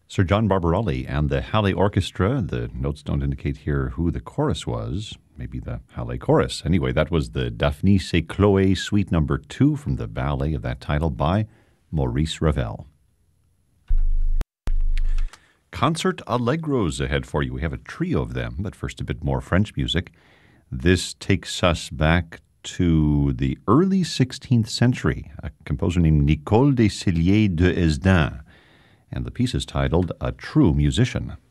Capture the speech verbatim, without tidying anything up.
Sir John Barbarelli and the Halle Orchestra. The notes don't indicate here who the chorus was. Maybe the Halle Chorus. Anyway, that was the Daphnis et Chloé Suite Number Two from the ballet of that title by Maurice Ravel. Concert Allegros ahead for you. We have a trio of them, but first a bit more French music. This takes us back to the early sixteenth century. A composer named Nicole de Cilliers de Hesdin. And the piece is titled A True Musician.